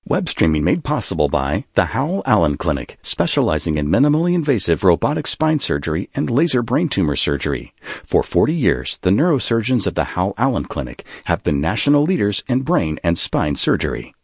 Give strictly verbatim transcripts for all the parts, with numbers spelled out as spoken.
Web streaming made possible by the Howell Allen Clinic, specializing in minimally invasive robotic spine surgery and laser brain tumor surgery. For forty years, the neurosurgeons of the Howell Allen Clinic have been national leaders in brain and spine surgery.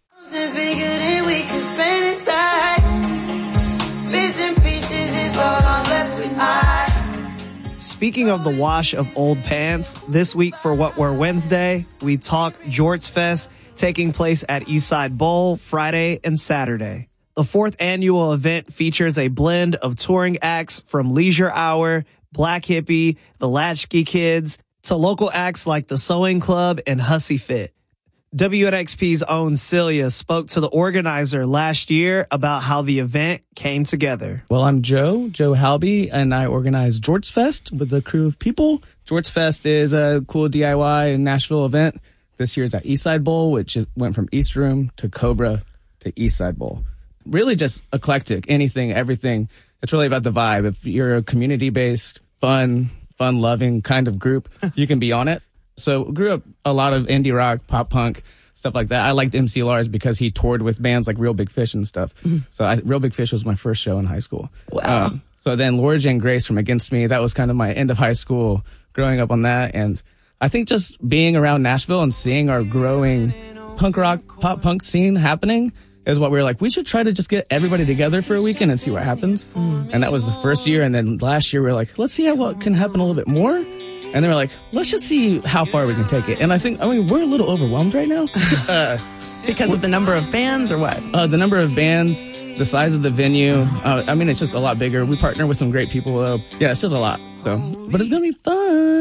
Speaking of the wash of old pants, this week for What Wear Wednesday, we talk Jorts Fest taking place at Eastside Bowl Friday and Saturday. The fourth annual event features a blend of touring acts from Leisure Hour, Black Hippie, the Latchkey Kids, to local acts like the Sewing Club and Hussy Fit. W N X P's own Celia spoke to the organizer last year about how the event came together. Well, I'm Joe, Joe Halby, and I organize Jorts Fest with a crew of people. Jorts Fest is a cool D I Y Nashville event. This year's at Eastside Bowl, which is, went from East Room to Cobra to Eastside Bowl. Really just eclectic, anything, everything. It's really about the vibe. If you're a community-based, fun, fun-loving kind of group, you can be on it. So grew up a lot of indie rock, pop punk, stuff like that. I liked M C Lars because he toured with bands like Real Big Fish and stuff. Mm-hmm. So I, Real Big Fish was my first show in high school. Wow. Um, so then Laura Jane Grace from Against Me, that was kind of my end of high school, growing up on that. And I think just being around Nashville and seeing our growing punk rock, pop punk scene happening is what we were like, we should try to just get everybody together for a weekend and see what happens. Mm. And that was the first year. And then last year we were like, let's see how what can happen a little bit more. And they were like, let's just see how far we can take it. And I think, I mean, we're a little overwhelmed right now. uh, because of the number of bands or what? Uh, the number of bands, the size of the venue. Uh, I mean, it's just a lot bigger. We partner with some great people, though. Yeah, it's just a lot. So, but it's going to be fun.